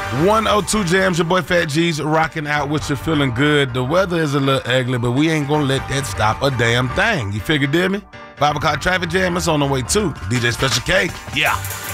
102 Jams, your boy Fat G's rocking out with you, feeling good. The weather is a little ugly, but we ain't gonna let that stop a damn thing. You figure, did me? 5 o'clock traffic jam, it's on the way too. DJ Special K, yeah.